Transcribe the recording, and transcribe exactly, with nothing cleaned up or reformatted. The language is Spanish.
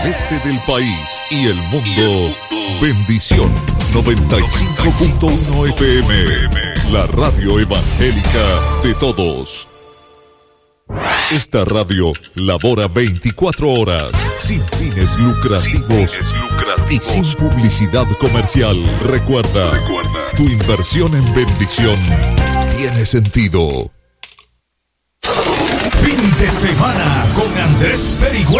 este del país y el mundo. Bendición noventa y cinco punto uno F M, la radio evangélica de todos. Esta radio labora veinticuatro horas, sin fines lucrativos, sin fines lucrativos y sin publicidad comercial. Recuerda, Recuerda, tu inversión en bendición tiene sentido. Fin de semana con Andrés Perigüe.